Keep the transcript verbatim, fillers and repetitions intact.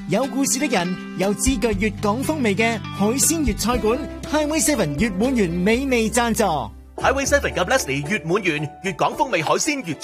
有故事的人，有知覺粵港風味嘅海鮮粵菜館 Highway Seven 月滿園美味贊助。 Highway Seven 及 Leslie 月滿園，粵港風味海鮮粵